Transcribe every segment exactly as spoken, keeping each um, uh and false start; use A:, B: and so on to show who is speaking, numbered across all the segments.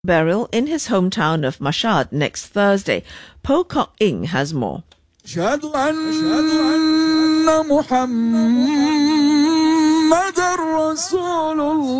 A: burial in his hometown of Mashhad next Thursday. Po Kok Ing has more.
B: أشهد أن محمد رسول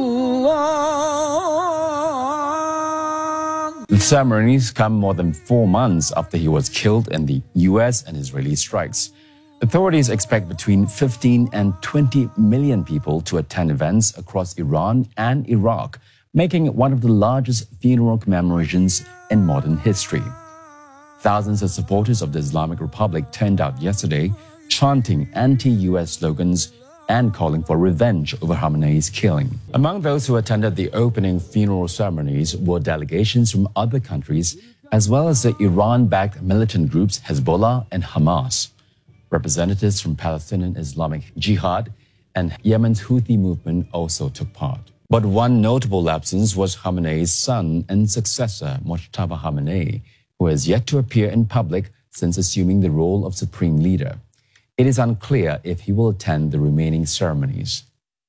B: الله.
C: The ceremonies come more than four months after he was killed in the U S and Israeli strikes. Authorities expect between fifteen and twenty million people to attend events across Iran and Iraq, making it one of the largest funeral commemorations in modern history. Thousands of supporters of the Islamic Republic turned out yesterday, chanting anti-U S slogans and calling for revenge over Khamenei's killing. Among those who attended the opening funeral ceremonies were delegations from other countries, as well as the Iran-backed militant groups Hezbollah and Hamas. Representatives from Palestinian Islamic Jihad and Yemen's Houthi movement also took part. But one notable absence was Khamenei's son and successor, Mojtaba Khamenei, who has yet to appear in public since assuming the role of supreme leader. It is unclear if he will attend the remaining ceremonies.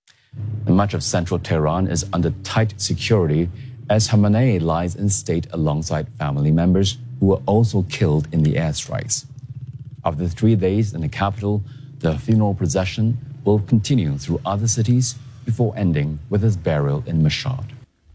C: Much of central Tehran is under tight security as Khamenei lies in state alongside family members who were also killed in the airstrikes. After three days in the capital, the funeral procession will continue through other cities before ending with his burial in Mashhad.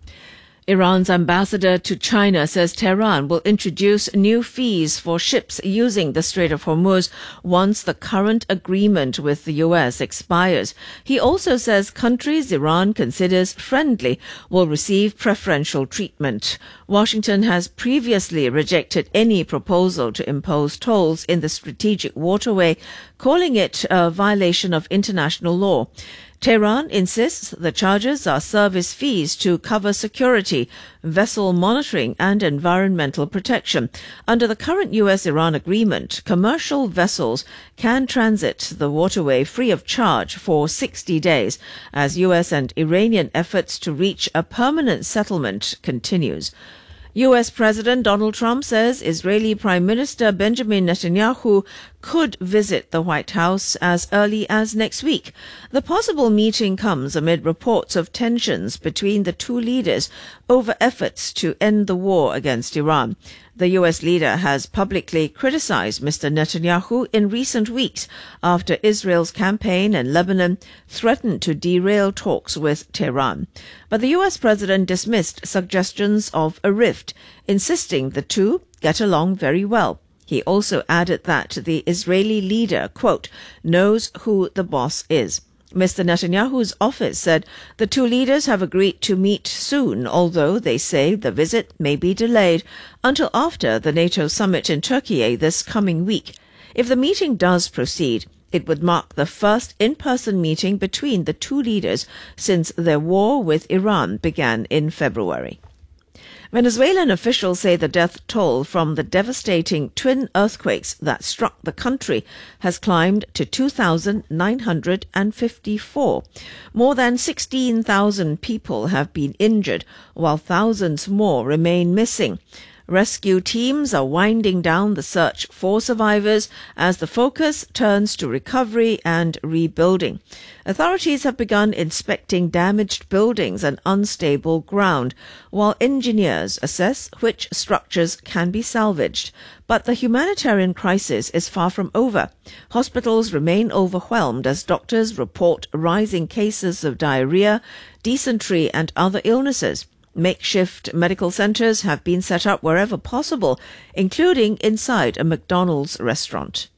A: Iran's ambassador to China says Tehran will introduce new fees for ships using the Strait of Hormuz once the current agreement with the U S expires. He also says countries Iran considers friendly will receive preferential treatment. Washington has previously rejected any proposal to impose tolls in the strategic waterway, calling it a violation of international law. Tehran insists the charges are service fees to cover security, vessel monitoring and environmental protection. Under the current U S-Iran agreement, commercial vessels can transit the waterway free of charge for sixty days as U S and Iranian efforts to reach a permanent settlement continues. U S President Donald Trump says Israeli Prime Minister Benjamin Netanyahu could visit the White House as early as next week. The possible meeting comes amid reports of tensions between the two leaders over efforts to end the war against Iran. The U S leader has publicly criticized Mister Netanyahu in recent weeks after Israel's campaign in Lebanon threatened to derail talks with Tehran. But the U S president dismissed suggestions of a rift, insisting the two get along very well. He also added that the Israeli leader, quote, knows who the boss is. Mister Netanyahu's office said the two leaders have agreed to meet soon, although they say the visit may be delayed until after the NATO summit in Turkey this coming week. If the meeting does proceed, it would mark the first in-person meeting between the two leaders since their war with Iran began in February. Venezuelan officials say the death toll from the devastating twin earthquakes that struck the country has climbed to two thousand nine hundred fifty-four. More than sixteen thousand people have been injured, while thousands more remain missing. Rescue teams are winding down the search for survivors as the focus turns to recovery and rebuilding. Authorities have begun inspecting damaged buildings and unstable ground, while engineers assess which structures can be salvaged. But the humanitarian crisis is far from over. Hospitals remain overwhelmed as doctors report rising cases of diarrhea, dysentery and other illnesses. Makeshift medical centres have been set up wherever possible, including inside a McDonald's restaurant.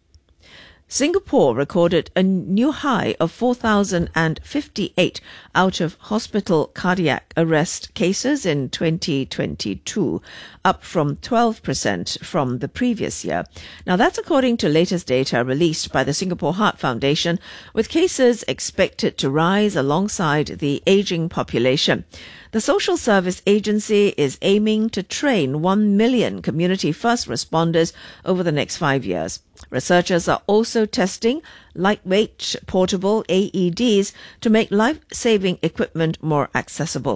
A: Singapore recorded a new high of four thousand fifty-eight out-of-hospital cardiac arrest cases in twenty twenty-two, up from twelve percent from the previous year. Now, that's according to latest data released by the Singapore Heart Foundation, with cases expected to rise alongside the ageing population. The Social Service Agency is aiming to train one million community first responders over the next five years. Researchers are also testing lightweight portable A E Ds to make life-saving equipment more accessible.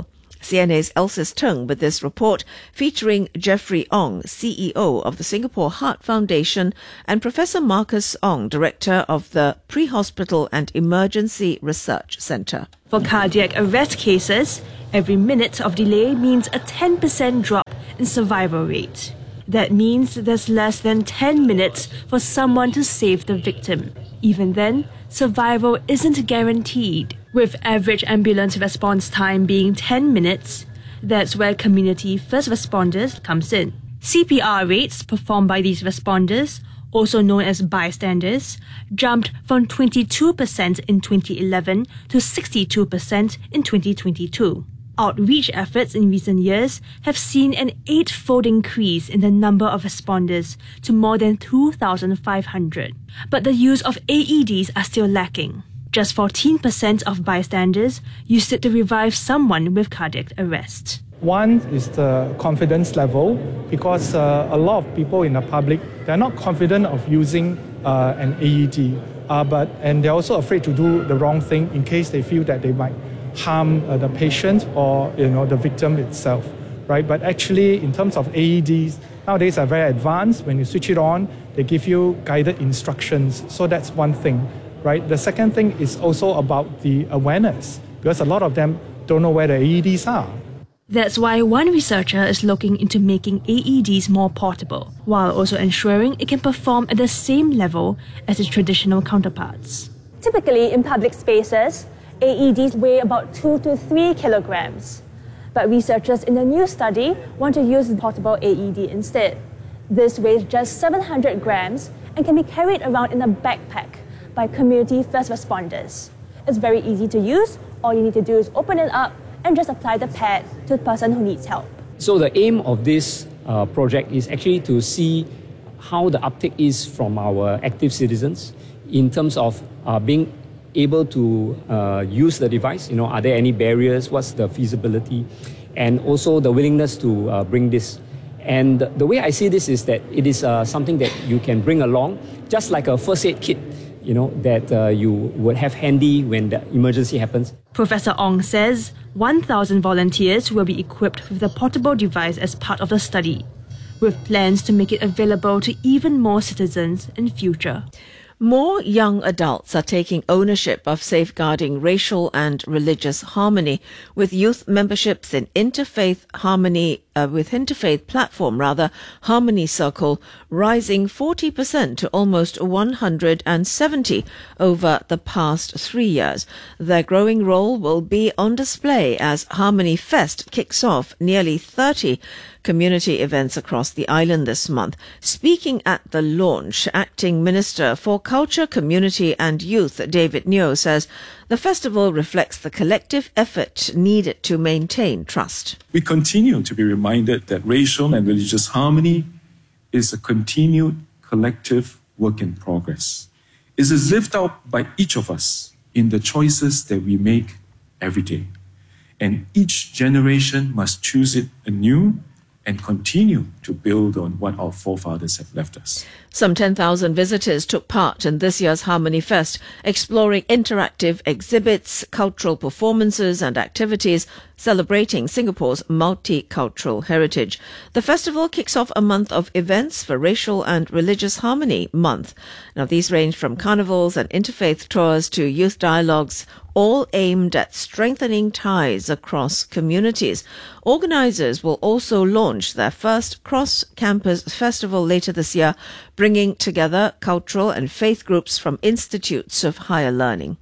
A: C N A's Elsis Tung with this report featuring Jeffrey Ong, C E O of the Singapore Heart Foundation, and Professor Marcus Ong, Director of the Pre-Hospital and Emergency Research Centre.
D: For cardiac arrest cases, every minute of delay means a ten percent drop in survival rate. That means there's less than ten minutes for someone to save the victim. Even then, survival isn't guaranteed. With average ambulance response time being ten minutes, that's where community first responders comes in. C P R rates performed by these responders, also known as bystanders, jumped from twenty-two percent in twenty eleven to sixty-two percent in twenty twenty-two. Outreach efforts in recent years have seen an eight-fold increase in the number of responders to more than two thousand five hundred. But the use of A E Ds are still lacking. Just fourteen percent of bystanders used it to revive someone with cardiac arrest.
E: One is the confidence level, because uh, a lot of people in the public, they're not confident of using uh, an A E D, uh, but and they're also afraid to do the wrong thing in case they feel that they might harm uh, the patient or you know the victim itself, right? But actually, in terms of A E Ds, nowadays are very advanced. When you switch it on, they give you guided instructions. So that's one thing, right? The second thing is also about the awareness, because a lot of them don't know where the A E Ds are.
D: That's why one researcher is looking into making A E Ds more portable, while also ensuring it can perform at the same level as its traditional counterparts.
F: Typically, in public spaces, A E Ds weigh about two to three kilograms. But researchers in the new study want to use the portable A E D instead. This weighs just seven hundred grams and can be carried around in a backpack by community first responders. It's very easy to use. All you need to do is open it up and just apply the pad to the person who needs help.
G: So the aim of this uh, project is actually to see how the uptake is from our active citizens in terms of uh, being able to uh, use the device. You know, are there any barriers? What's the feasibility? And also the willingness to uh, bring this. And the way I see this is that it is uh, something that you can bring along, just like a first aid kit, you know, that uh, you would have handy when the emergency happens.
D: Professor Ong says one thousand volunteers will be equipped with the portable device as part of the study, with plans to make it available to even more citizens in future.
A: More young adults are taking ownership of safeguarding racial and religious harmony, with youth memberships in Interfaith Harmony, uh, with Interfaith platform rather, Harmony Circle, rising forty percent to almost one hundred seventy over the past three years. Their growing role will be on display as Harmony Fest kicks off nearly thirty community events across the island this month. Speaking at the launch, Acting Minister for Culture, Community and Youth, David Neo, says the festival reflects the collective effort needed to maintain trust.
B: We continue to be reminded that racial and religious harmony is a continued collective work in progress. It is lived out by each of us in the choices that we make every day. And each generation must choose it anew and continue to build on what our forefathers have left us.
A: Some ten thousand visitors took part in this year's Harmony Fest, exploring interactive exhibits, cultural performances and activities celebrating Singapore's multicultural heritage. The festival kicks off a month of events for Racial and Religious Harmony Month. Now, these range from carnivals and interfaith tours to youth dialogues, all aimed at strengthening ties across communities. Organisers will also launch their first cross-campus festival later this year, bringing together cultural and faith groups from institutes of higher learning.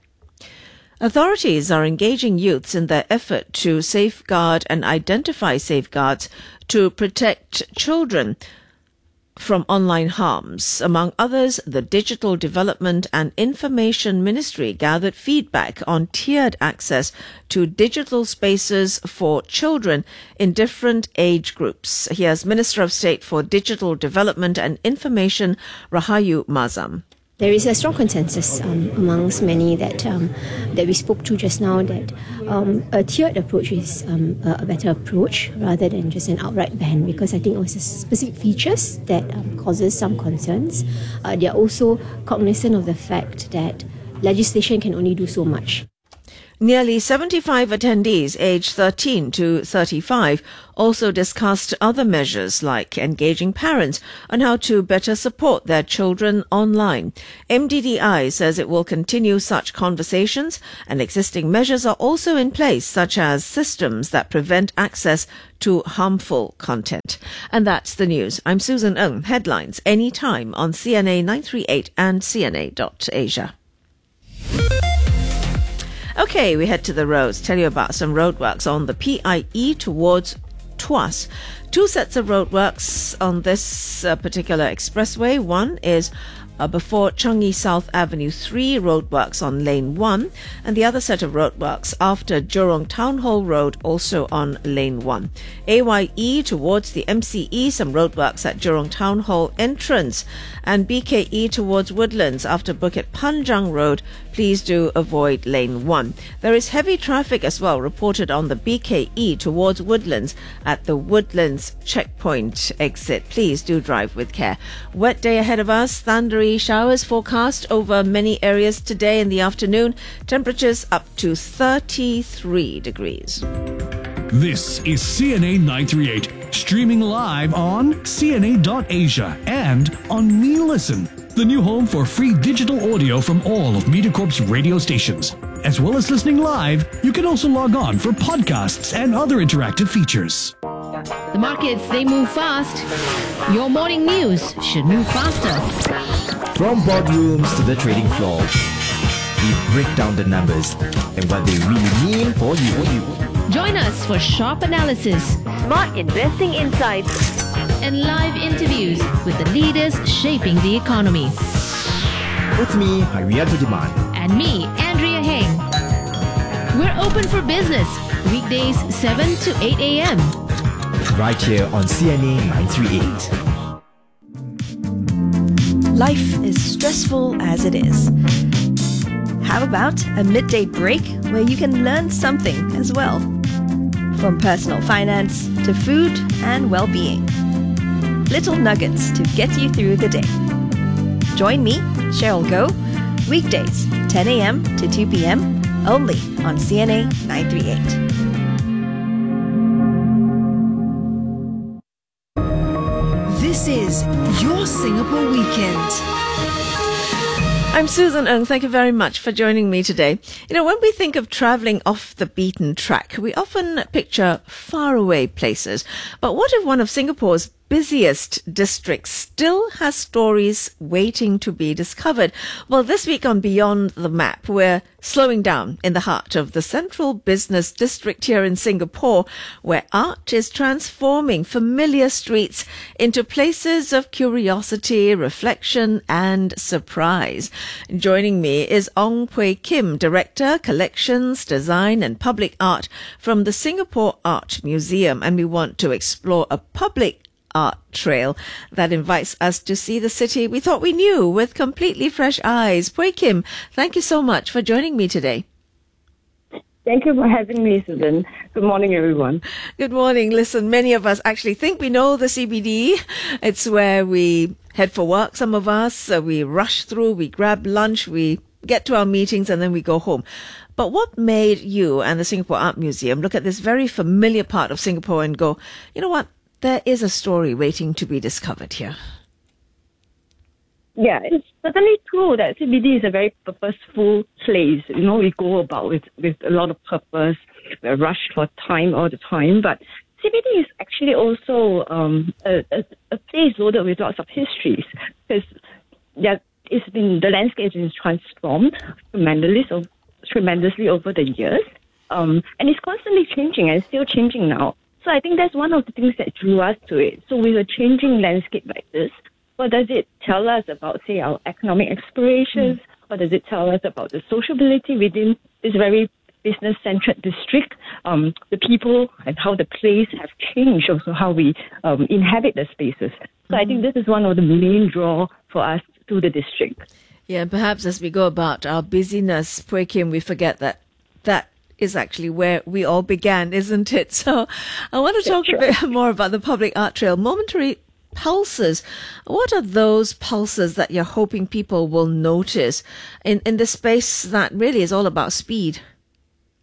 A: Authorities are engaging youths in their effort to safeguard and identify safeguards to protect children from online harms. Among others, the Digital Development and Information Ministry gathered feedback on tiered access to digital spaces for children in different age groups. Here's Minister of State for Digital Development and Information, Rahayu Mazam.
H: There is a strong consensus um, amongst many that um, that we spoke to just now that um, a tiered approach is um, a, a better approach rather than just an outright ban, because I think it was specific features that um, causes some concerns. Uh, they are also cognizant of the fact that legislation can only do so much.
A: Nearly seventy-five attendees aged thirteen to thirty-five also discussed other measures like engaging parents on how to better support their children online. M D D I says it will continue such conversations, and existing measures are also in place, such as systems that prevent access to harmful content. And that's the news. I'm Susan Ng. Headlines anytime on C N A nine three eight and C N A dot Asia. Okay, we head to the roads. Tell you about some roadworks on the P I E towards Tuas. Two sets of roadworks on this uh, particular expressway. One is uh, before Changi South Avenue three, roadworks on Lane one, and the other set of roadworks after Jurong Town Hall Road, also on Lane one. A Y E towards the M C E, some roadworks at Jurong Town Hall entrance, and B K E towards Woodlands after Bukit Panjang Road. Please do avoid Lane one. There is heavy traffic as well reported on the B K E towards Woodlands at the Woodlands checkpoint exit. Please do drive with care. Wet day ahead of us. Thundery showers forecast over many areas today in the afternoon. Temperatures up to thirty-three degrees.
I: This is C N A nine three eight, streaming live on C N A dot Asia and on Me Listen, the new home for free digital audio from all of MediaCorp's radio stations. As well as listening live, you can also log on for podcasts and other interactive features.
J: The markets, they move fast. Your morning news should move faster.
K: From boardrooms to the trading floor, we break down the numbers and what they really mean for you.
J: Join us for sharp analysis,
L: smart investing insights,
J: and live interviews with the leaders shaping the economy.
K: With me, Harianto Demand.
J: And me, Andrea Heng. We're open for business, weekdays seven to eight a.m.
K: Right here on C N A nine three eight.
M: Life is stressful as it is. How about a midday break where you can learn something as well? From personal finance to food and well-being. Little nuggets to get you through the day. Join me, Cheryl Goh, weekdays ten a.m. to two p.m. only on C N A nine three eight.
N: This is your Singapore Weekend.
A: I'm Susan Ng. Thank you very much for joining me today. You know, when we think of travelling off the beaten track, we often picture faraway places. But what if one of Singapore's busiest districts still has stories waiting to be discovered? Well, this week on Beyond the Map, we're slowing down in the heart of the central business district here in Singapore, where art is transforming familiar streets into places of curiosity, reflection, and surprise. Joining me is Ong Pui Kim, Director, Collections, Design and Public Art from the Singapore Art Museum, and we want to explore a public art trail that invites us to see the city we thought we knew with completely fresh eyes. Pui Kim, thank you so much for joining me today.
O: Thank you for having me, Susan. Good morning, everyone.
A: Good morning. Listen, many of us actually think we know the C B D. It's where we head for work, some of us. So we rush through, we grab lunch, we get to our meetings, and then we go home. But what made you and the Singapore Art Museum look at this very familiar part of Singapore and go, you know what? There is a story waiting to be discovered here.
O: Yeah, it's certainly true that C B D is a very purposeful place. You know, we go about with, with a lot of purpose. We're rushed for time all the time. But C B D is actually also um, a, a, a place loaded with lots of histories. Because yeah, it's been, the landscape has transformed tremendously, so, tremendously over the years. Um, and it's constantly changing and it's still changing now. So I think that's one of the things that drew us to it. So with a changing landscape like this, what does it tell us about, say, our economic aspirations? Mm. What does it tell us about the sociability within this very business-centered district? Um, the people and how the place have changed, also how we um, inhabit the spaces. So mm. I think this is one of the main draw for us to the district.
A: Yeah, perhaps as we go about our busyness, Pui Kim, we forget that that is actually where we all began, isn't it? So I want to talk yeah, sure. a bit more about the public art trail. Momentary pulses. What are those pulses that you're hoping people will notice in, in this space that really is all about speed?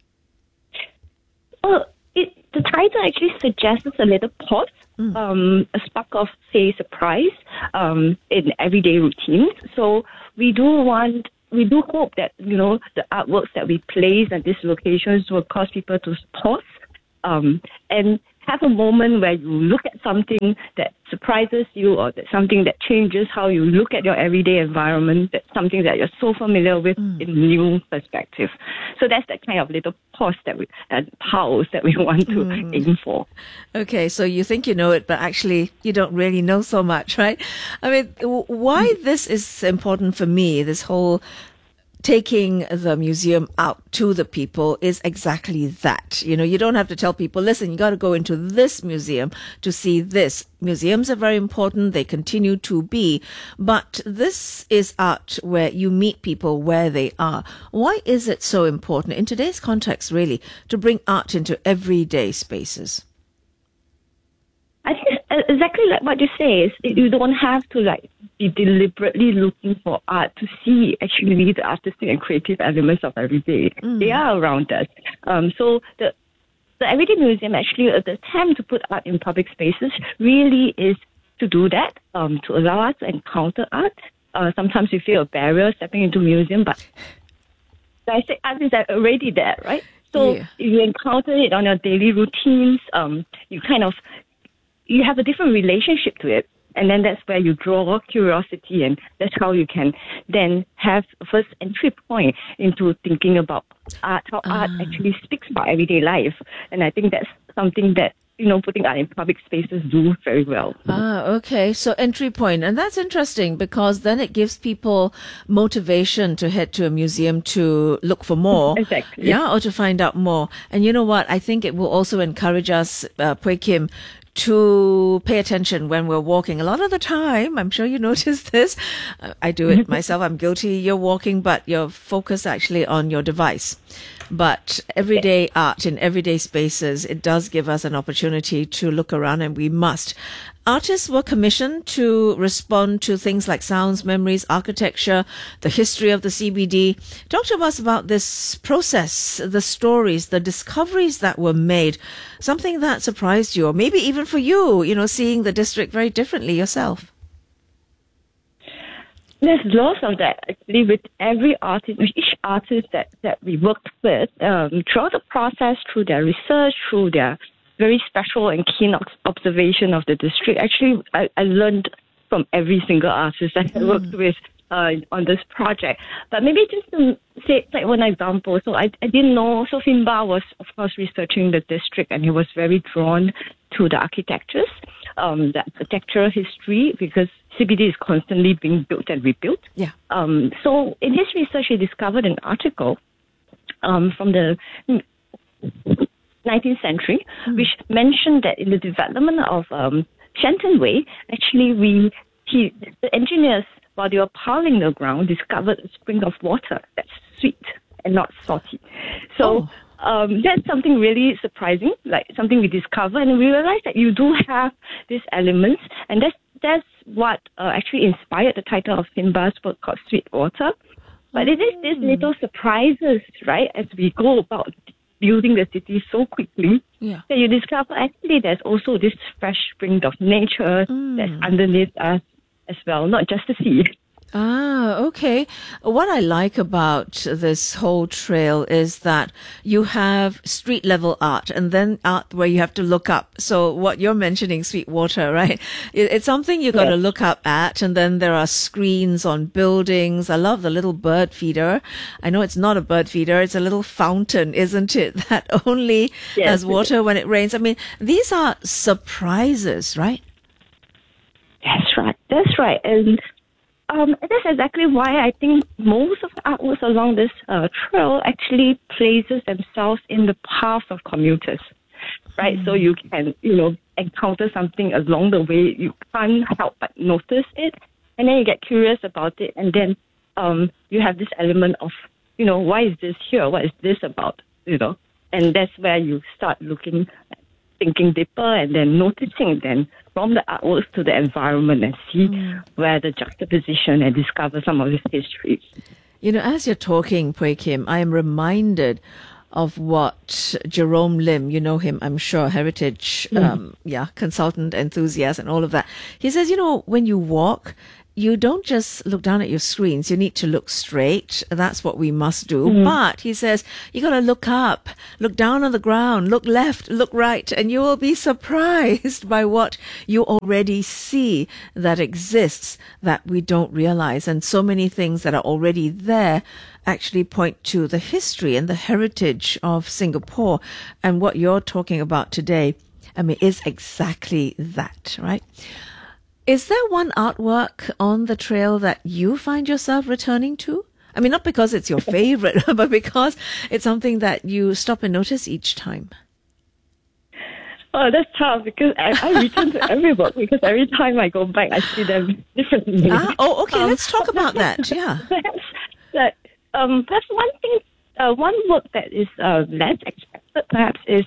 O: Well, it, the title actually suggests a little pause, mm. um, a spark of, say, surprise um, in everyday routines. So we do want, we do hope that, you know, the artworks that we place at these locations will cause people to pause um, and have a moment where you look at something that surprises you, or that something that changes how you look at your everyday environment, that's something that you're so familiar with mm. in new perspective. So that's that kind of little pause that we, and pause that we want to mm. aim for.
A: Okay, so you think you know it, but actually you don't really know so much, right? I mean, why this is important for me, this whole taking the museum out to the people, is exactly that. You know, you don't have to tell people, listen, you got to go into this museum to see this. Museums are very important. They continue to be. But this is art where you meet people where they are. Why is it so important in today's context, really, to bring art into everyday spaces?
O: I think it's exactly like what you say. Is you don't have to like be deliberately looking for art to see actually the artistic and creative elements of every day. Mm. They are around us. Um, so the the Everyday Museum actually, uh, the attempt to put art in public spaces really is to do that, um, to allow us to encounter art. Uh, sometimes we feel a barrier stepping into a museum, but I say art is already there, right? So yeah. if you encounter it on your daily routines, um, you kind of you have a different relationship to it. And then that's where you draw curiosity, and that's how you can then have a first entry point into thinking about art, how uh. art actually speaks about everyday life. And I think that's something that, you know, putting art in public spaces do very well.
A: Ah, okay. So entry point. And that's interesting because then it gives people motivation to head to a museum to look for more.
O: Exactly.
A: Yeah, or to find out more. And you know what? I think it will also encourage us, uh, Pui Kim, to pay attention when we're walking. A lot of the time, I'm sure you notice this, uh, I do it myself, I'm guilty, you're walking, but you're focused actually on your device. But everyday art in everyday spaces, it does give us an opportunity to look around, and we must. Artists were commissioned to respond to things like sounds, memories, architecture, the history of the C B D. Talk to us about this process, the stories, the discoveries that were made, something that surprised you, or maybe even for you, you know, seeing the district very differently yourself.
O: There's lots of that, actually, with every artist, with each artist that, that we worked with, um, throughout the process, through their research, through their very special and keen observation of the district. Actually, I, I learned from every single artist that I worked with uh, on this project. But maybe just to say, like one example, so I, I didn't know, so Finbar was, of course, researching the district, and he was very drawn to the architectures, um, the architectural history, because C B D is constantly being built and rebuilt.
A: Yeah.
O: Um, so in his research, he discovered an article um, from the nineteenth century, mm. which mentioned that in the development of um, Shenton Way, actually we he the engineers, while they were piling the ground, discovered a spring of water that's sweet and not salty. So oh. um, that's something really surprising, like something we discovered, and we realized that you do have these elements, and that's that's what uh, actually inspired the title of Finbar's book called Sweet Water. But it is these little surprises, right, as we go about building the city so quickly,
A: yeah.
O: that you discover actually there's also this fresh spring of nature mm. that's underneath us as well, not just the sea.
A: Ah, okay. What I like about this whole trail is that you have street level art and then art where you have to look up. So what you're mentioning, Sweet Water, right? It's something you got to yes. look up at, and then there are screens on buildings. I love the little bird feeder. I know it's not a bird feeder. It's a little fountain, isn't it? That only yes, has water when it rains. I mean, these are surprises, right?
O: That's right. That's right. And Um, that's exactly why I think most of the artworks along this uh, trail actually places themselves in the path of commuters, right? Mm. So you can, you know, encounter something along the way. You can't help but notice it, and then you get curious about it, and then um, you have this element of, you know, why is this here? What is this about? You know, and that's where you start looking, thinking deeper, and then noticing then from the artworks to the environment, and see mm. where the juxtaposition, and discover some of its history.
A: You know, as you're talking, Pui Kim, I am reminded of what Jerome Lim, you know him, I'm sure, heritage,
O: Mm.
A: um, yeah, consultant, enthusiast, and all of that. He says, you know, when you walk, you don't just look down at your screens. You need to look straight. That's what we must do.
O: Mm.
A: But he says, you got to look up, look down on the ground, look left, look right, and you will be surprised by what you already see that exists that we don't realize. And so many things that are already there actually point to the history and the heritage of Singapore. And what you're talking about today, I mean, is exactly that, right? Is there one artwork on the trail that you find yourself returning to? I mean, not because it's your favorite, but because it's something that you stop and notice each time.
O: Oh, that's tough because I, I return to every book because every time I go back, I see them differently.
A: Ah, oh, okay.
O: Um,
A: Let's talk about that. Yeah.
O: Perhaps that um, perhaps one thing, uh, one work that is uh, less expected, perhaps is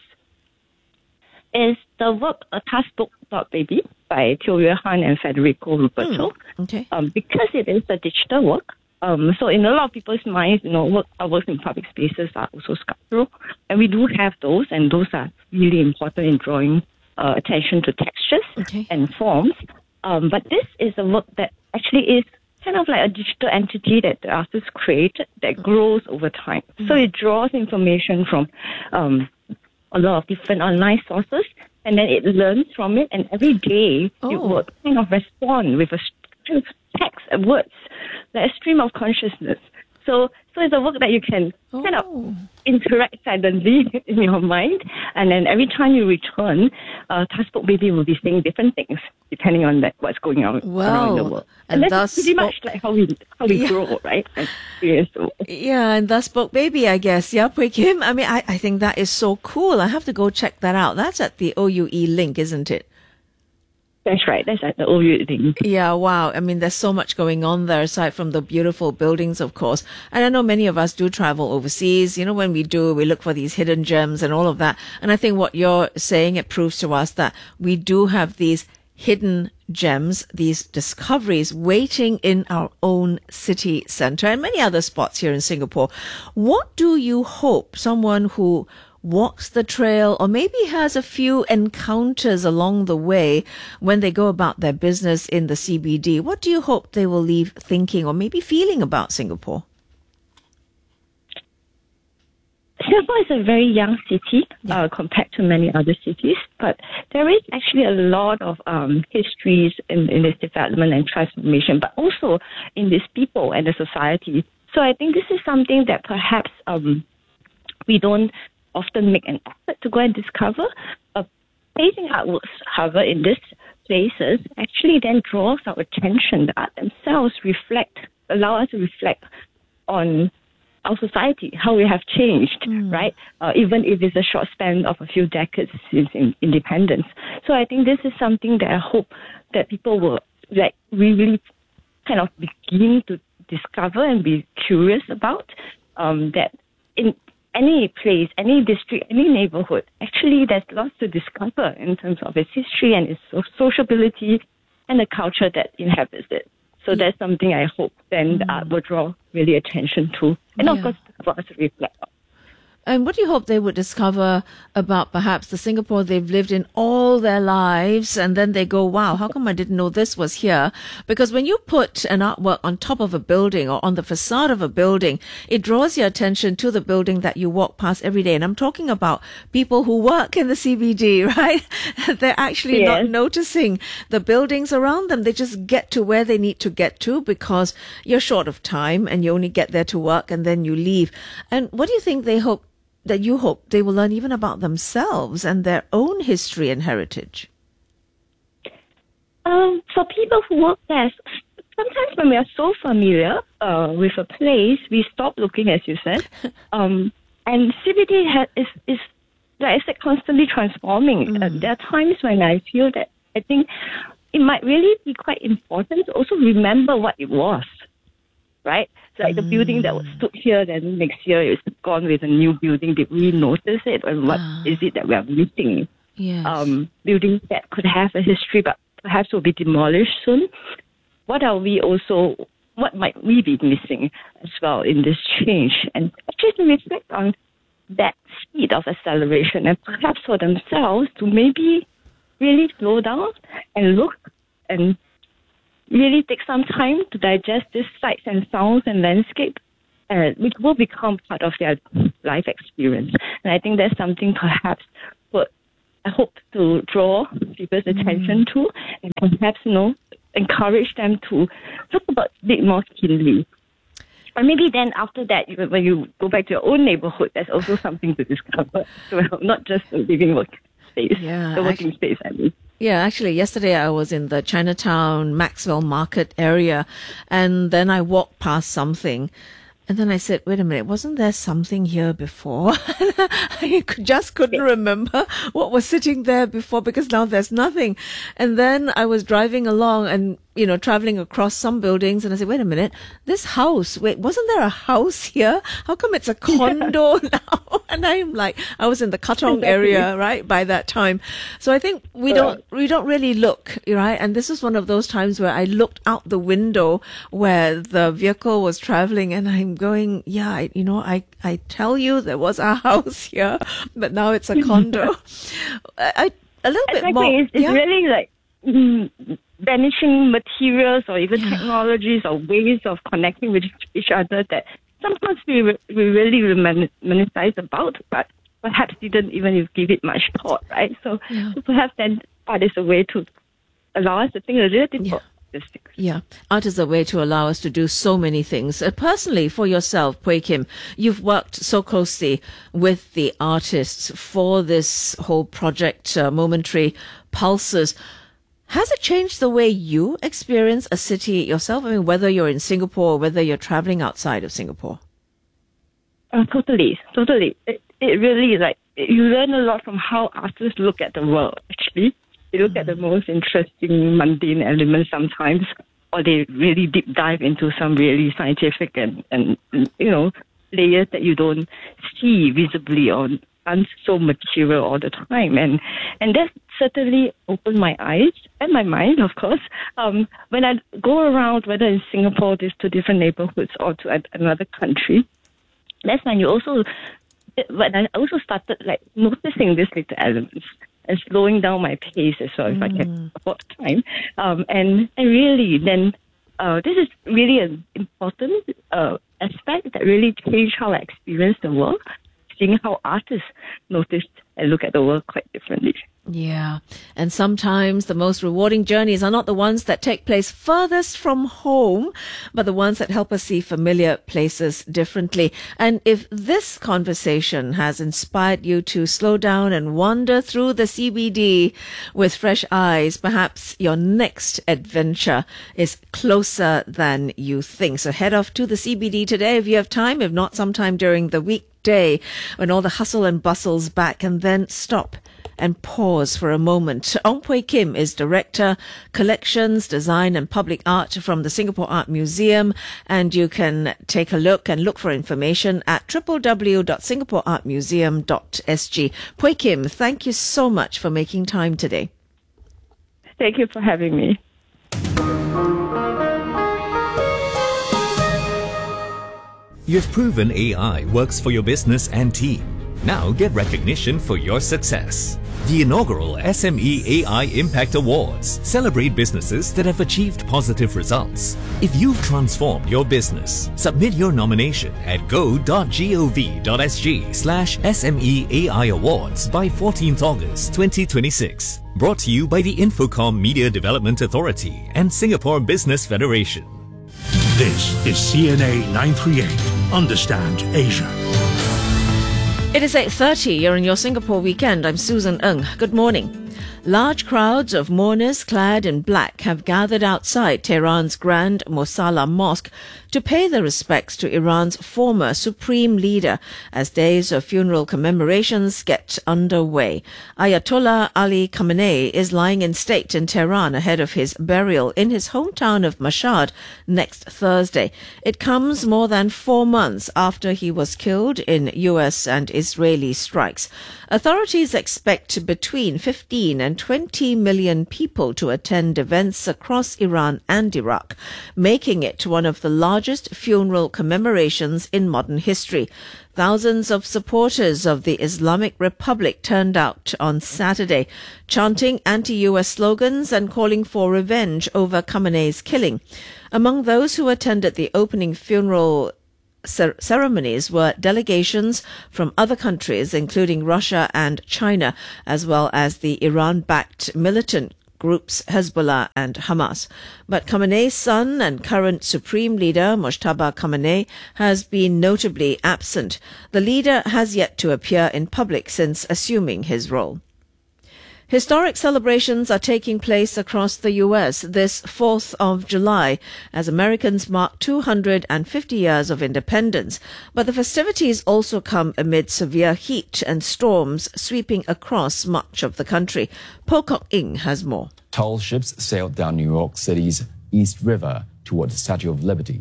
O: is the work A Task Book dot Baby by Teo Yue Han and Federico Ruperto.
A: Mm, okay.
O: Um, because it is a digital work, um, so in a lot of people's minds, you know, work, our works in public spaces are also sculptural, and we do have those, and those are really important in drawing uh, attention to textures
A: okay.
O: and forms. Um, but this is a work that actually is kind of like a digital entity that the artist created that grows over time. Mm. So it draws information from um, a lot of different online sources, and then it learns from it, and every day
A: Oh.
O: it will kind of respond with a stream of text and words, like a stream of consciousness. So, so it's a work that you can kind of interact silently in your mind, and then every time you return, uh, Task Book Baby will be saying different things depending on that, what's going on around the
A: Wow.
O: world.
A: And
O: And,
A: thus
O: that's pretty much
A: spoke-
O: like how we how we
A: Yeah.
O: grow, right? As years old.
A: Yeah, and thus spoke Baby, I guess. Yeah, Pui Kim. I mean, I, I think that is so cool. I have to go check that out. That's at the O U E link, isn't it?
O: That's right. That's at the O U E thing.
A: Yeah, wow. I mean, there's so much going on there aside from the beautiful buildings, of course. And I know many of us do travel overseas. You know, when we do, we look for these hidden gems and all of that. And I think what you're saying, it proves to us that we do have these hidden gems, these discoveries waiting in our own city center and many other spots here in Singapore. What do you hope someone who walks the trail or maybe has a few encounters along the way when they go about their business in the C B D, what do you hope they will leave thinking or maybe feeling about Singapore?
O: Singapore is a very young city uh, compared to many other cities, but there is actually a lot of um, histories in, in this development and transformation, but also in these people and the society. So I think this is something that perhaps um, we don't often make an effort to go and discover. Uh, placing artworks, however, in these places actually then draws our attention. The art themselves reflect, allow us to reflect on our society, how we have changed, right? Uh, even if it's a short span of a few decades since in independence. So I think this is something that I hope that people will like really kind of begin to discover and be curious about. Um, that in any place, any district, any neighborhood, actually there's lots to discover in terms of its history and its so- sociability and the culture that inhabits it. So that's something I hope then the art will draw really attention to. And of
A: Yeah.
O: course, for us to reflect on.
A: And what do you hope they would discover about perhaps the Singapore they've lived in all their lives, and then they go, wow, how come I didn't know this was here? Because when you put an artwork on top of a building or on the facade of a building, it draws your attention to the building that you walk past every day. And I'm talking about people who work in the C B D, right? They're actually not
O: Yes.
A: noticing the buildings around them. They just get to where they need to get to because you're short of time and you only get there to work and then you leave. And what do you think they hope that you hope they will learn even about themselves and their own history and heritage?
O: Um, for people who work there, sometimes when we are so familiar uh, with a place, we stop looking, as you said. um, and C B D ha- is, is, like I said, constantly transforming.
A: Mm.
O: Uh, there are times when I feel that I think it might really be quite important to also remember what it was, right? So like the building that was stood here, then next year it's gone with a new building. Did we notice it? And what
A: Ah.
O: is it that we are missing?
A: Yes.
O: Um, buildings that could have a history but perhaps will be demolished soon. What are we also, what might we be missing as well in this change? And actually to reflect on that speed of acceleration, and perhaps for themselves to maybe really slow down and look and really take some time to digest these sights and sounds and landscape, uh, which will become part of their life experience. And I think that's something perhaps what I hope to draw people's attention to, and perhaps, you know, encourage them to talk about it more keenly. Or maybe then after that, you- when you go back to your own neighborhood, there's also something to discover as well, not just the living work space,
A: Yeah,
O: the working space, I mean.
A: Yeah, actually, yesterday I was in the Chinatown Maxwell Market area, and then I walked past something, and then I said, wait a minute, wasn't there something here before? I could- just couldn't remember what was sitting there before, because now there's nothing. And then I was driving along and, you know, traveling across some buildings, and I said, wait a minute, this house, wait, wasn't there a house here? How come it's a condo now? And I'm like, I was in the Katong area, right, by that time. So I think we don't, we don't really look, right? And this is one of those times where I looked out the window where the vehicle was traveling, and I'm going, yeah, I, you know, I, I tell you there was a house here, but now it's a condo. I, I, a little bit
O: Exactly.
A: more.
O: It's, it's
A: yeah.
O: really like mm, vanishing materials or even technologies or ways of connecting with each other that sometimes we re- we really reminisce about, but perhaps didn't even give it much thought, right? So,
A: Yeah.
O: so perhaps then art is a way to allow us to think a little bit more.
A: Yeah, art is a way to allow us to do so many things. Uh, personally, for yourself, Pui Kim, you've worked so closely with the artists for this whole project, uh, Momentary Pulses. Has it changed the way you experience a city yourself? I mean, whether you're in Singapore or whether you're traveling outside of Singapore?
O: Uh, totally, totally. It, it really, like, you learn a lot from how artists look at the world, actually. They look at the most interesting, mundane elements sometimes, or they really deep dive into some really scientific and, and you know, layers that you don't see visibly or aren't so material all the time. And and that certainly opened my eyes and my mind, of course. Um, when I go around, whether in Singapore, these two different neighborhoods, or to a- another country, that's when you also, when I also started like noticing these little elements and slowing down my pace as well, if I can afford time. Um, and, and really, then uh, this is really an important uh, aspect that really changed how I experience the world, seeing how artists noticed and look at the world quite differently.
A: Yeah. And sometimes the most rewarding journeys are not the ones that take place furthest from home, but the ones that help us see familiar places differently. And if this conversation has inspired you to slow down and wander through the C B D with fresh eyes, perhaps your next adventure is closer than you think. So head off to the C B D today if you have time, if not sometime during the weekday when all the hustle and bustle's back, and then stop and pause for a moment. Ong Pui Kim is Director, Collections, Design and Public Art from the Singapore Art Museum, and you can take a look and look for information at w w w dot singapore art museum dot s g. Pui Kim, thank you so much for making time today.
O: Thank you for having me.
P: You've proven A I works for your business and team. Now get recognition for your success. The inaugural S M E A I Impact Awards celebrate businesses that have achieved positive results. If you've transformed your business, submit your nomination at go dot gov dot s g slash S M E A I Awards by fourteenth August twenty twenty-six. Brought to you by the Infocom Media Development Authority and Singapore Business Federation.
I: This is C N A nine thirty-eight. Understand Asia.
A: It is eight thirty. You're in your Singapore weekend. I'm Susan Ng. Good morning. Large crowds of mourners clad in black have gathered outside Tehran's Grand Mosala Mosque to pay their respects to Iran's former supreme leader as days of funeral commemorations get underway. Ayatollah Ali Khamenei is lying in state in Tehran ahead of his burial in his hometown of Mashhad next Thursday. It comes more than four months after he was killed in U S and Israeli strikes. Authorities expect between fifteen and twenty million people to attend events across Iran and Iraq, making it one of the largest funeral commemorations in modern history. Thousands of supporters of the Islamic Republic turned out on Saturday, chanting anti-U S slogans and calling for revenge over Khamenei's killing. Among those who attended the opening funeral cer- ceremonies were delegations from other countries, including Russia and China, as well as the Iran-backed militant groups Hezbollah and Hamas. But Khamenei's son and current supreme leader, Mojtaba Khamenei, has been notably absent. The leader has yet to appear in public since assuming his role. Historic celebrations are taking place across the U S this fourth of July as Americans mark two hundred fifty years of independence. But the festivities also come amid severe heat and storms sweeping across much of the country. Po Kok Ing has more.
C: Tall ships sailed down New York City's East River toward the Statue of Liberty.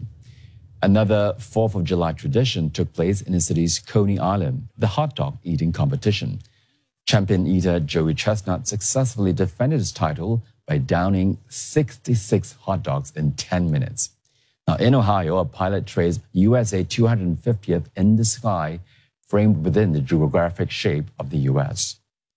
C: Another fourth of July tradition took place in the city's Coney Island, the hot dog eating competition. Champion eater Joey Chestnut successfully defended his title by downing sixty-six hot dogs in ten minutes. Now, in Ohio, a pilot traced U S A two hundred fiftieth in the sky, framed within the geographic shape of the U S.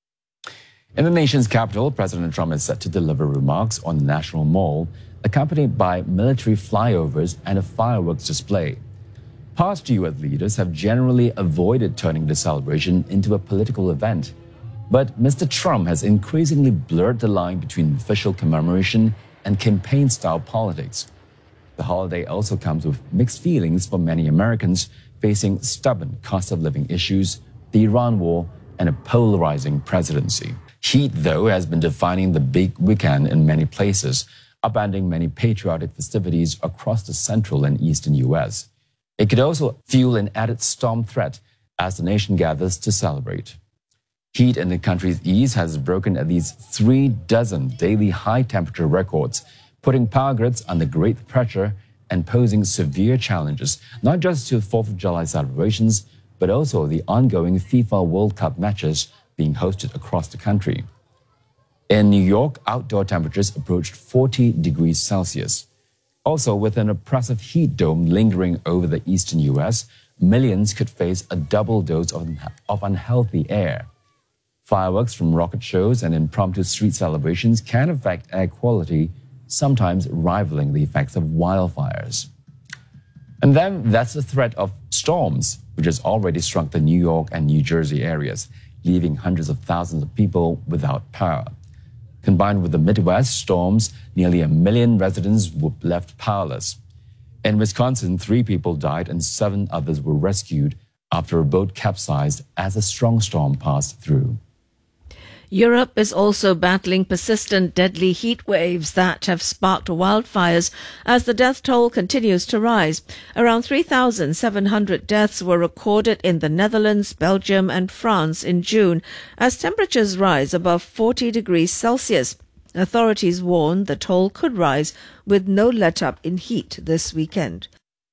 C: In the nation's capital, President Trump is set to deliver remarks on the National Mall, accompanied by military flyovers and a fireworks display. Past U S leaders have generally avoided turning the celebration into a political event. But Mister Trump has increasingly blurred the line between official commemoration and campaign-style politics. The holiday also comes with mixed feelings for many Americans facing stubborn cost-of-living issues, the Iran war, and a polarizing presidency. Heat, though, has been defining the big weekend in many places, upending many patriotic festivities across the central and eastern U S. It could also fuel an added storm threat as the nation gathers to celebrate. Heat in the country's east has broken at least three dozen daily high-temperature records, putting power grids under great pressure and posing severe challenges, not just to fourth of July celebrations, but also the ongoing FIFA World Cup matches being hosted across the country. In New York, outdoor temperatures approached forty degrees Celsius. Also, with an oppressive heat dome lingering over the eastern U S, millions could face a double dose of, of unhealthy air. Fireworks from rocket shows and impromptu street celebrations can affect air quality, sometimes rivaling the effects of wildfires. And then that's the threat of storms, which has already struck the New York and New Jersey areas, leaving hundreds of thousands of people without power. Combined with the Midwest storms, nearly a million residents were left powerless. In Wisconsin, three people died and seven others were rescued after a boat capsized as a strong storm passed through.
A: Europe is also battling persistent deadly heat waves that have sparked wildfires as the death toll continues to rise. Around three thousand seven hundred deaths were recorded in the Netherlands, Belgium and France in June as temperatures rise above forty degrees Celsius. Authorities warn the toll could rise with no let-up in heat this weekend.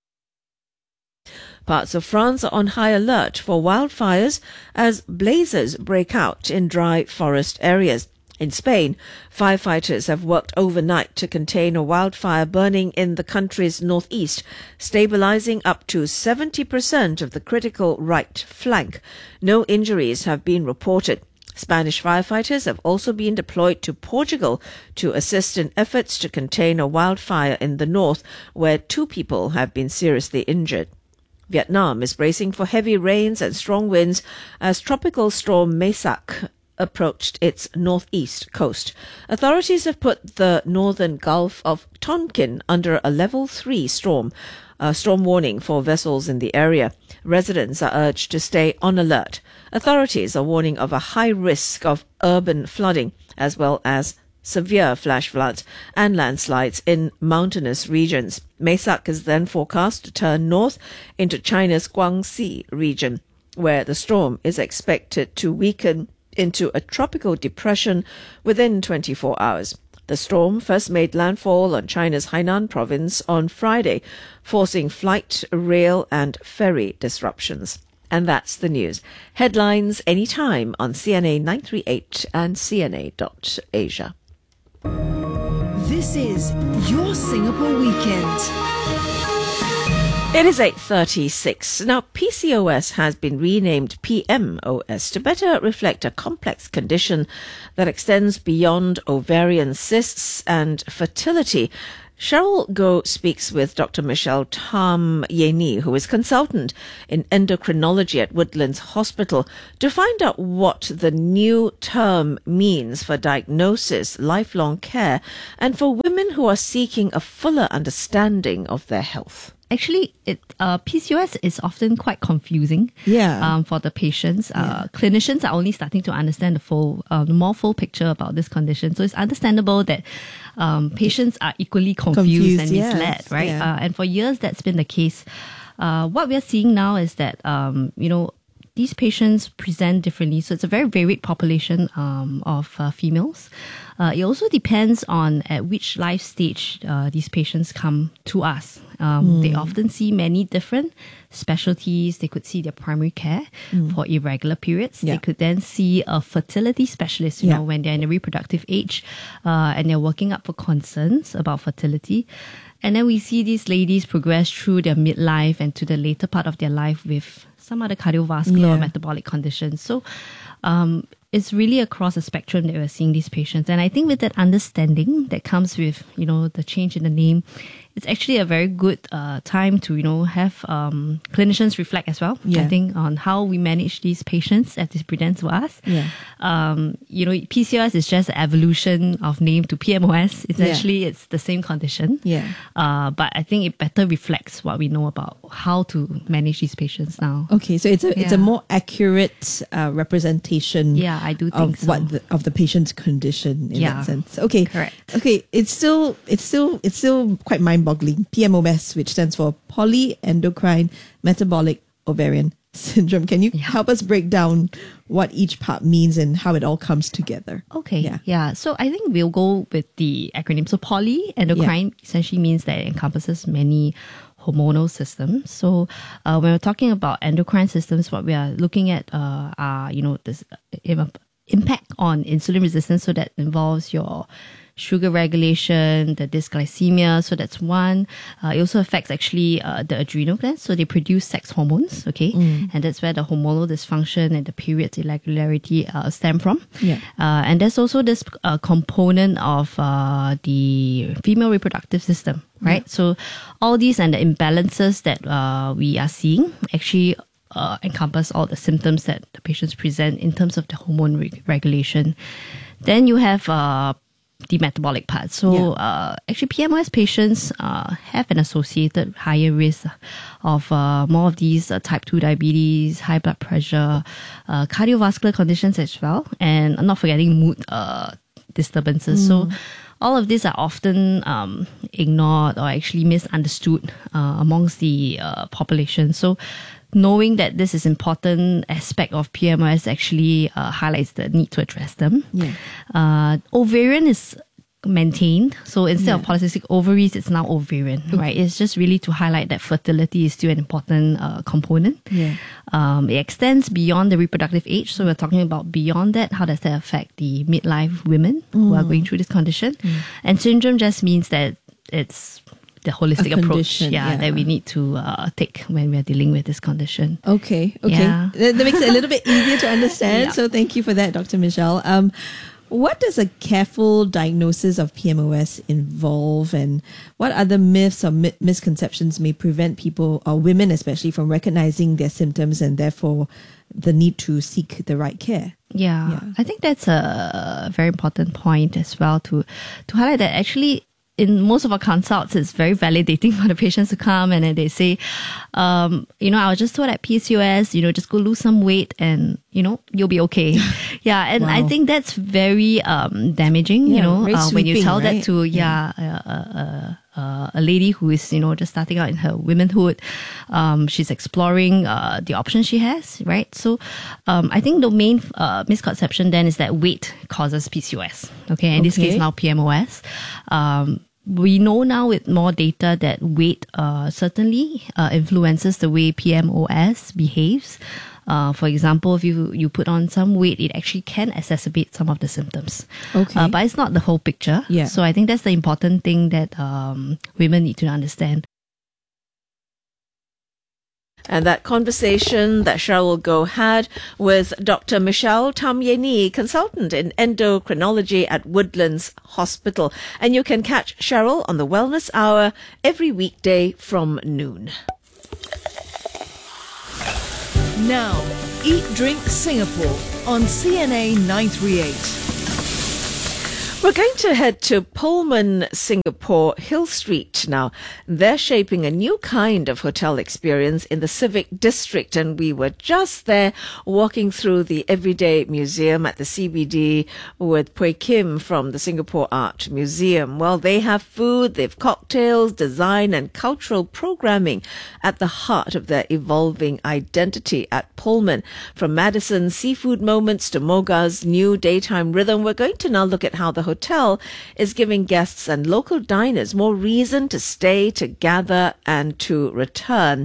A: Parts of France are on high alert for wildfires as blazes break out in dry forest areas. In Spain, firefighters have worked overnight to contain a wildfire burning in the country's northeast, stabilizing up to seventy percent of the critical right flank. No injuries have been reported. Spanish firefighters have also been deployed to Portugal to assist in efforts to contain a wildfire in the north, where two people have been seriously injured. Vietnam is bracing for heavy rains and strong winds as tropical storm Maisak approached its northeast coast. Authorities have put the northern Gulf of Tonkin under a level three storm, a storm warning for vessels in the area. Residents are urged to stay on alert. Authorities are warning of a high risk of urban flooding as well as severe flash floods and landslides in mountainous regions. Maisak is then forecast to turn north into China's Guangxi region, where the storm is expected to weaken into a tropical depression within twenty-four hours. The storm first made landfall on China's Hainan province on Friday, forcing flight, rail and ferry disruptions. And that's the news. Headlines anytime on C N A nine three eight and C N A dot Asia.
N: This is Your Singapore Weekend.
A: It is eight thirty-six. Now, P C O S has been renamed P M O S to better reflect a complex condition that extends beyond ovarian cysts and fertility. Cheryl Goh speaks with Doctor Michelle Tam Yeni, who is consultant in endocrinology at Woodlands Hospital, to find out what the new term means for diagnosis, lifelong care, and for women who are seeking a fuller understanding of their health.
Q: Actually, it uh, P C O S is often quite confusing.
R: Yeah.
Q: Um, for the patients, uh, clinicians are only starting to understand the full, uh, the more full picture about this condition. So it's understandable that um, patients are equally confused,
R: Confused,
Q: and
R: yes,
Q: misled, right?
R: yeah.
Q: Uh, and for years, that's been the case. Uh, what we are seeing now is that um, you know. These patients present differently, so it's a very varied population um, of uh, females. Uh, it also depends on at which life stage uh, these patients come to us. Um,
R: Mm.
Q: They often see many different specialties. They could see their primary care
R: Mm.
Q: for irregular periods.
R: Yeah.
Q: They could then see a fertility specialist, you
R: Yeah.
Q: know, when they're in the reproductive age uh, and they're working up for concerns about fertility. And then we see these ladies progress through their midlife and to the later part of their life with some other cardiovascular
R: Yeah.
Q: or metabolic conditions. So um, it's really across the spectrum that we're seeing these patients. And I think with that understanding that comes with, you know, the change in the name, it's actually a very good uh, time to, you know, have um, clinicians reflect as well,
R: Yeah.
Q: I think, on how we manage these patients as they present to us.
R: Yeah.
Q: Um, you know, P C O S is just an evolution of name to P M O S. Essentially,
R: Yeah.
Q: it's the same condition.
R: Yeah.
Q: Uh, but I think it better reflects what we know about how to manage these patients now.
R: Okay, so it's a it's a
Q: Yeah.
R: more accurate uh, representation.
Q: Yeah, I do think
R: of
Q: so.
R: what the, of the patient's condition in
Q: Yeah,
R: that sense. Okay,
Q: correct.
R: Okay, it's still it's still it's still quite mind-boggling. P M O S, which stands for polyendocrine metabolic ovarian syndrome. Can you help us break down what each part means and how it all comes together?
Q: Okay.
R: Yeah.
Q: Yeah. So I think we'll go with the acronym. So polyendocrine essentially means that it encompasses many hormonal systems. So uh, when we're talking about endocrine systems, what we are looking at uh, are, you know, this uh, impact on insulin resistance. So that involves your sugar regulation, the dysglycemia. So that's one. Uh, it also affects actually uh, the adrenal glands. So they produce sex hormones, okay?
R: Mm.
Q: And that's where the hormonal dysfunction and the period irregularity uh, stem from.
R: Yeah.
Q: Uh, and there's also this uh, component of uh, the female reproductive system, right?
R: Yeah.
Q: So all these and the imbalances that uh, we are seeing actually uh, encompass all the symptoms that the patients present in terms of the hormone re- regulation. Then you have uh, the metabolic part. So
R: Yeah.
Q: uh, actually P M O S patients uh, have an associated higher risk of uh, more of these uh, type two diabetes, high blood pressure, uh, cardiovascular conditions as well, and not forgetting mood uh, disturbances. So all of these are often um, ignored or actually misunderstood uh, amongst the uh, population. So knowing that this is important aspect of P M O S actually uh, highlights the need to address them.
R: Yeah.
Q: Uh, ovarian is maintained. So instead of
R: Yeah.
Q: polycystic ovaries, it's now ovarian, right? It's just really to highlight that fertility is still an important uh, component.
R: Yeah.
Q: Um, it extends beyond the reproductive age. So we're talking about beyond that. How does that affect the midlife women who are
R: Mm.
Q: going through this condition? And syndrome just means that it's the holistic
R: A
Q: approach
R: condition,
Q: yeah,
R: yeah.
Q: that we need to uh, take when we're dealing with this condition.
R: Okay, okay.
Q: Yeah.
R: That, that makes it a little bit easier to understand.
Q: Yeah.
R: So thank you for that, Doctor Michelle. Um, what does a careful diagnosis of P M O S involve, and what other myths or mi- misconceptions may prevent people, or women especially, from recognizing their symptoms and therefore the need to seek the right care?
Q: Yeah, I think that's a very important point as well to to highlight that actually in most of our consults, it's very validating for the patients to come and then they say, um, you know, I was just told at P C O S, you know, just go lose some weight and, you know, you'll be okay. Yeah. And I
R: Wow.
Q: think that's very um, damaging,
R: Yeah,
Q: you know,
R: very
Q: uh, when you
R: sweeping,
Q: tell
R: right?
Q: that to, yeah, uh, uh, uh, a lady who is, you know, just starting out in her womanhood. Um, she's exploring uh, the options she has, right? So um, I think the main uh, misconception then is that weight causes P C O S. Okay. In this
R: Okay.
Q: case, now P M O S. Um, we know now with more data that weight uh, certainly uh, influences the way P M O S behaves. Uh, for example, if you, you put on some weight, it actually can exacerbate some of the symptoms.
R: Okay.
Q: Uh, but it's not the whole picture.
R: Yeah.
Q: So I think that's the important thing that um, women need to understand.
A: And that conversation that Cheryl Goh had with Doctor Michelle Tam Ye Ni, consultant in endocrinology at Woodlands Hospital. And you can catch Cheryl on the Wellness Hour every weekday from noon.
N: Now, Eat Drink Singapore on C N A nine thirty-eight.
A: We're going to head to Pullman, Singapore, Hill Street now. They're shaping a new kind of hotel experience in the Civic District, and we were just there walking through the Everyday Museum at the C B D with Pui Kim from the Singapore Art Museum. Well, they have food, they've cocktails, design and cultural programming at the heart of their evolving identity at Pullman. From Madison's seafood moments to Moga's new daytime rhythm, we're going to now look at how the hotel is giving guests and local diners more reason to stay, to gather and to return.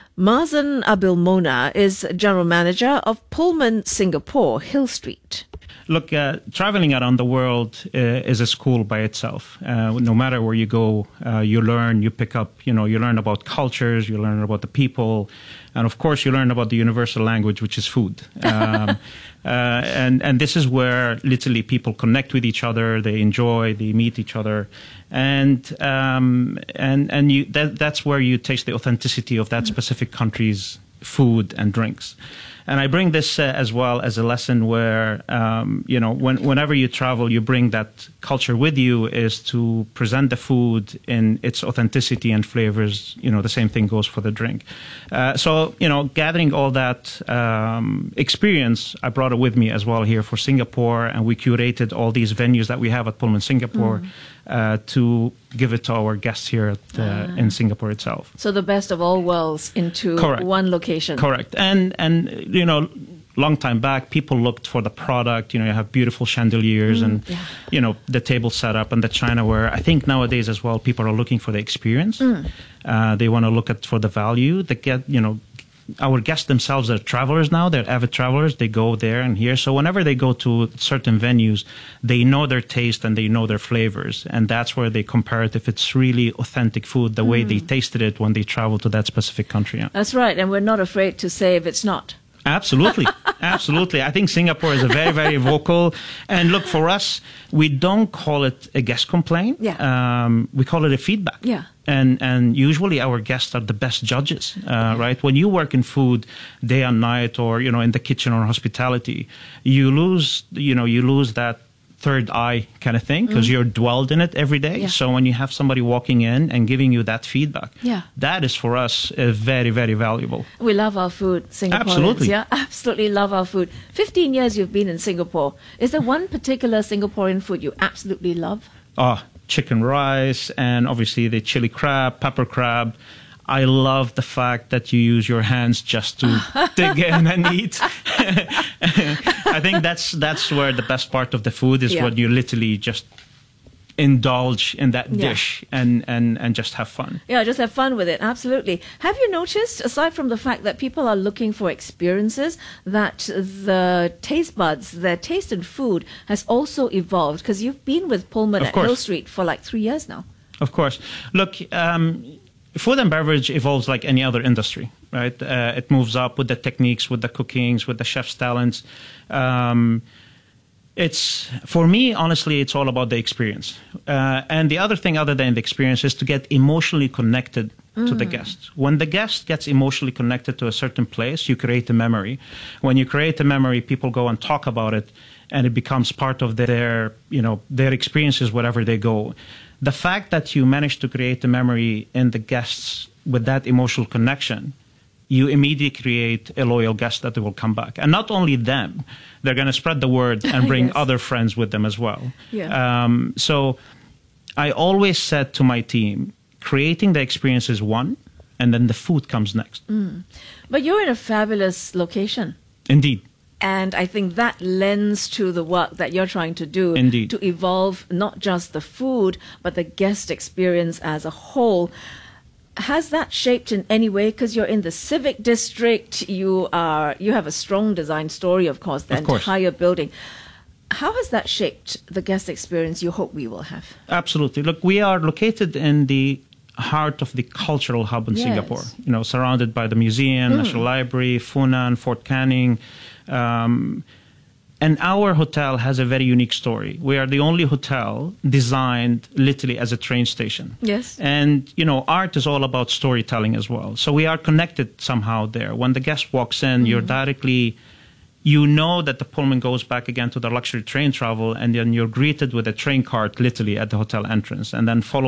A: Mazen Abilmona is General Manager of Pullman Singapore, Hill Street.
S: Look, uh, traveling around the world uh, is a school by itself. Uh, no matter where you go, uh, you learn, you pick up, you know, you learn about cultures, you learn about the people, and of course you learn about the universal language, which is food. Um, uh, and, and this is where literally people connect with each other, they enjoy, they meet each other. And um, and and you that, that's where you taste the authenticity of that specific country's food and drinks. And I bring this uh, as well as a lesson where, um, you know, when, whenever you travel, you bring that culture with you, is to present the food in its authenticity and flavors. You know, the same thing goes for the drink. Uh, so, you know, gathering all that um, experience, I brought it with me as well here for Singapore. And we curated all these venues that we have at Pullman Singapore mm. uh, to give it to our guests here at, uh, ah. in Singapore itself.
A: So the best of all worlds into
S: Correct.
A: one location.
S: Correct. And, and you know, long time back, people looked for the product. You know, you have beautiful chandeliers mm, and, yeah. you know, the table setup and the chinaware. I think nowadays as well, people are looking for the experience. Mm. Uh, they want to look at for the value. They get, you know, our guests themselves are travelers now. They're avid travelers. They go there and here. So whenever they go to certain venues, they know their taste and they know their flavors. And that's where they compare it if it's really authentic food, the mm. way they tasted it when they travel to that specific country. Yeah.
A: That's right. And we're not afraid to say if it's not.
S: Absolutely. Absolutely. I think Singapore is a very, very vocal. And look, for us, we don't call it a guest complaint.
A: Yeah.
S: Um, we call it a feedback.
A: Yeah.
S: And and usually our guests are the best judges, uh, right? When you work in food day and night, or, you know, in the kitchen or hospitality, you lose, you know, you lose that third eye kind of thing, because mm. you're dwelled in it every day.
A: Yeah.
S: So when you have somebody walking in and giving you that feedback,
A: yeah.
S: that is for us uh, very, very valuable.
A: We love our food, Singaporeans.
S: Absolutely.
A: Yeah, absolutely love our food. fifteen years you've been in Singapore. Is there one particular Singaporean food you absolutely love?
S: Oh, chicken rice, and obviously the chili crab, pepper crab. I love the fact that you use your hands just to dig in and eat. I think that's that's where the best part of the food is, yeah. when you literally just indulge in that
A: yeah.
S: dish and, and, and just have fun.
A: Yeah, just have fun with it. Absolutely. Have you noticed, aside from the fact that people are looking for experiences, that the taste buds, their taste in food has also evolved? Because you've been with Pullman
S: of
A: at
S: course.
A: Hill Street for like three years now.
S: Of course. Look, um, food and beverage evolves like any other industry, right? Uh, it moves up with the techniques, with the cookings, with the chef's talents. Um, it's, for me, honestly, it's all about the experience. Uh, and the other thing other than the experience is to get emotionally connected mm. to the guest. When the guest gets emotionally connected to a certain place, you create a memory. When you create a memory, people go and talk about it, and it becomes part of their, you know, their experiences wherever they go. The fact that you manage to create a memory in the guests with that emotional connection, you immediately create a loyal guest that will come back. And not only them, they're going to spread the word and bring yes. other friends with them as well.
A: Yeah.
S: Um, so I always said to my team, creating the experience is one, and then the food comes next.
A: Mm. But you're in a fabulous location.
S: Indeed.
A: And I think that lends to the work that you're trying to do.
S: Indeed.
A: To evolve not just the food, but the guest experience as a whole. Has that shaped in any way? Because you're in the civic district, you are you have a strong design story, of course, the
S: Of course.
A: entire building. How has that shaped the guest experience you hope we will have?
S: Absolutely. Look, we are located in the heart of the cultural hub in
A: Yes.
S: Singapore, you know, surrounded by the museum,
A: Mm.
S: National Library, Funan, Fort Canning. Um, and our hotel has a very unique story. We are the only hotel designed literally as a train station.
A: Yes.
S: And, you know, art is all about storytelling as well. So we are connected somehow there. When the guest walks in, you're directly, you know that the Pullman goes back again to the luxury train travel, and then you're greeted with a train cart literally at the hotel entrance, and then follow